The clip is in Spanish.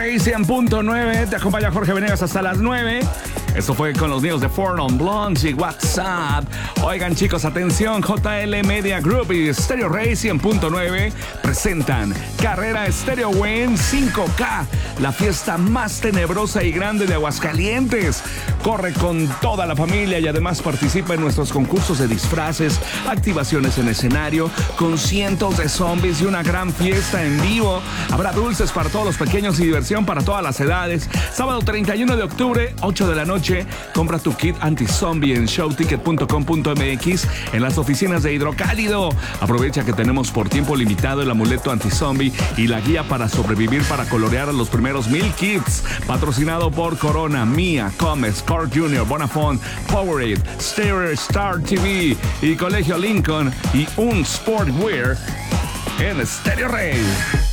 100.9, te acompaña Jorge Venegas hasta las 9. Esto fue con los niños de Four Non Blondes y WhatsApp. Oigan, chicos, atención, JL Media Group y Stereo Rey 100.9 presentan Carrera Stereo Win 5K, la fiesta más tenebrosa y grande de Aguascalientes. Corre con toda la familia y además participa en nuestros concursos de disfraces, activaciones en escenario, con cientos de zombies y una gran fiesta en vivo. Habrá dulces para todos los pequeños y diversión para todas las edades. Sábado 31 de octubre, 8 de la noche. Compra tu kit anti-zombie en showticket.com.mx en las oficinas de Hidrocálido. Aprovecha que tenemos por tiempo limitado el amuleto anti-zombie y la guía para sobrevivir para colorear a los primeros 1000 kits. Patrocinado por Corona, Mia, Comex, Car Junior, Bonafont, Powerade, Stereo Star TV y Colegio Lincoln y un Sportwear en Stereo Rey.